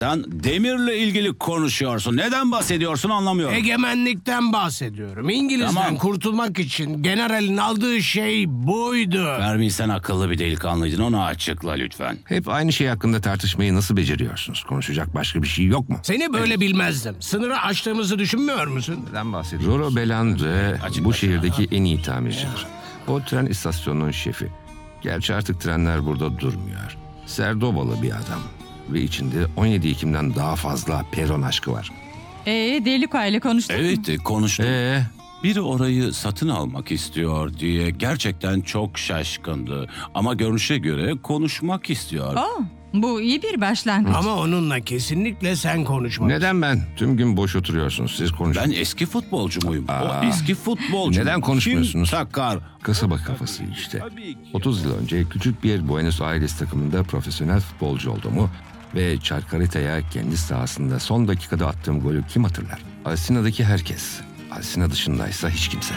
Sen Demir'le ilgili konuşuyorsun. Neden bahsediyorsun anlamıyorum. Egemenlikten bahsediyorum. İngiliz'den Tamam. kurtulmak için generalin aldığı şey buydu. Fermi, sen akıllı bir delikanlıydın. Onu açıkla lütfen. Hep aynı şey hakkında tartışmayı nasıl beceriyorsunuz? Konuşacak başka bir şey yok mu? Seni böyle bilmezdim. Sınırı aştığımızı düşünmüyor musun? Neden bahsediyorsun? Zoro Belande bu şehirdeki en iyi tamircidir. O tren istasyonunun şefi. Gerçi artık trenler burada durmuyor. Serdobalı bir adam. Ve içinde 17 Ekim'den daha fazla peron aşkı var. Deliko ile konuştun mu? Evet, konuştum. Biri orayı satın almak istiyor diye gerçekten çok şaşkındı. Ama görünüşe göre konuşmak istiyor. Bu iyi bir başlangıç. Ama onunla kesinlikle sen konuşma. Neden ben? Tüm gün boş oturuyorsunuz. Siz konuşun. Ben eski futbolcu muyum? O eski futbolcu. Neden konuşmuyorsunuz? Kim takar? Kasaba kafası işte. 30 yıl önce küçük bir Buenos Aires takımında profesyonel futbolcu olduğumu ve Çarkarita'ya kendi sahasında son dakikada attığım golü kim hatırlar? Alsina'daki herkes. Alsina dışındaysa hiç kimse.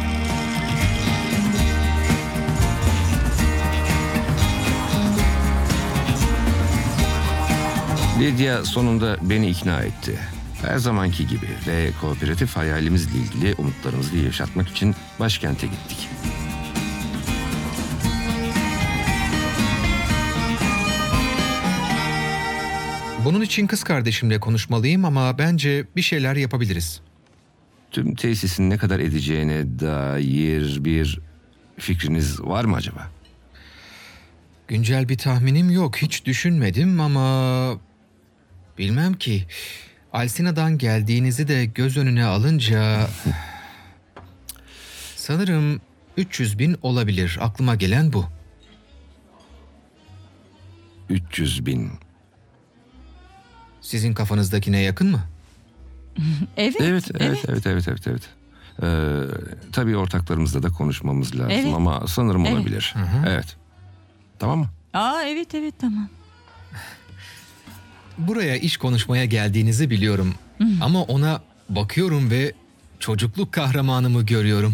Lydia sonunda beni ikna etti. Her zamanki gibi ve kooperatif hayalimizle ilgili umutlarımızı yaşatmak için başkente gittik. Bunun için kız kardeşimle konuşmalıyım ama bence bir şeyler yapabiliriz. Tüm tesisin ne kadar edeceğine dair bir fikriniz var mı acaba? Güncel bir tahminim yok, hiç düşünmedim ama... Bilmem ki. Alsina'dan geldiğinizi de göz önüne alınca... Sanırım 300.000 olabilir. Aklıma gelen bu. 300.000. Sizin kafanızdakine yakın mı? Evet. Evet. Tabii ortaklarımızla da konuşmamız lazım Evet. ama sanırım Evet. olabilir. Evet. Tamam mı? Evet tamam. Buraya iş konuşmaya geldiğinizi biliyorum. Ama ona bakıyorum ve çocukluk kahramanımı görüyorum.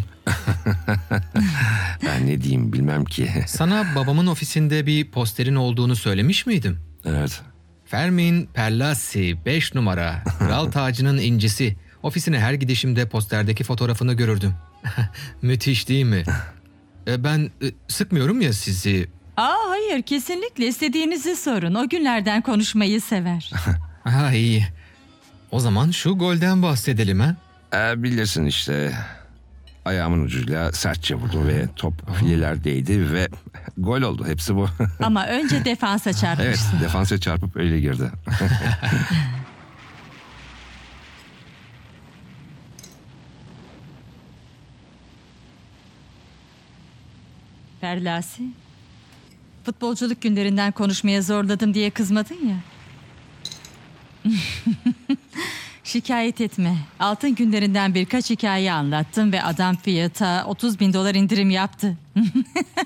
Ben ne diyeyim bilmem ki. Sana babamın ofisinde bir posterin olduğunu söylemiş miydim? Evet. Fermin Perlassi 5 numara. Kral tacının incisi. Ofisine her gidişimde posterdeki fotoğrafını görürdüm. Müthiş değil mi? Ben sıkmıyorum ya sizi. Hayır, kesinlikle istediğinizi sorun. O günlerden konuşmayı sever. Ha iyi. O zaman şu golden bahsedelim ha. Bilirsin işte. Ayağımın ucuyla sertçe vurdu ve top filelerdeydi ve gol oldu. Hepsi bu. Ama önce defansa Evet, çarpmıştı. defansa çarpıp öyle girdi. Perlasi, futbolculuk günlerinden konuşmaya zorladım diye kızmadın ya. Şikayet etme. Altın günlerinden birkaç hikaye anlattım ve adam fiyata $30.000 indirim yaptı.